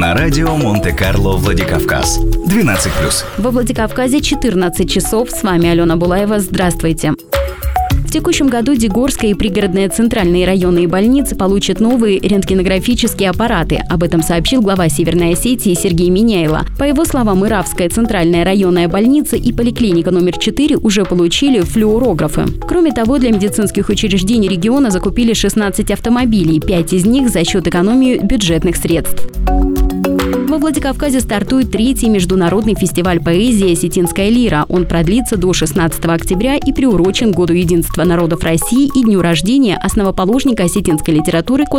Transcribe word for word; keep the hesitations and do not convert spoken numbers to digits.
На радио Монте-Карло Владикавказ. двенадцать плюс. Во Владикавказе четырнадцать часов. С вами Алена Булаева. Здравствуйте. В текущем году Дегорская и пригородные центральные районные больницы получат новые рентгенографические аппараты. Об этом сообщил глава Северной Осетии Сергей Миняйло. По его словам, Иравская центральная районная больница и поликлиника номер четыре уже получили флюорографы. Кроме того, для медицинских учреждений региона закупили шестнадцать автомобилей, пять из них за счет экономии бюджетных средств. Во Владикавказе стартует третий международный фестиваль поэзии «Осетинская лира». Он продлится до шестнадцатого октября и приурочен к Году единства народов России и дню рождения основоположника осетинской литературы